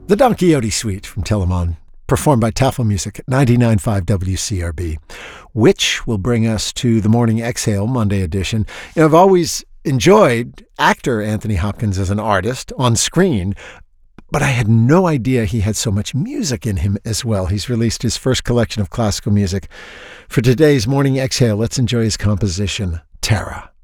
The Don Quixote Suite from Telemann, performed by Tafel Music at 99.5 WCRB, which will bring us to the Morning Exhale Monday edition. I've always enjoyed actor Anthony Hopkins as an artist on screen, but I had no idea he had so much music in him as well. He's released his first collection of classical music. For today's Morning Exhale, let's enjoy his composition, Terra.